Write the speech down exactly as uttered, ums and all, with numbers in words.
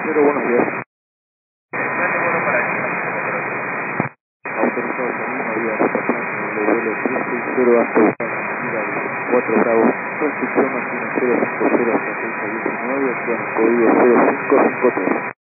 cero, buenos días. Dale bueno para aquí. Autorizado Salina, vía retornar en el vuelo tres seis cero hasta Argentina, cuatro Bravo. Restricción máxima cero cinco cero hasta seis a diecinueve, acción código cero cinco cinco tres.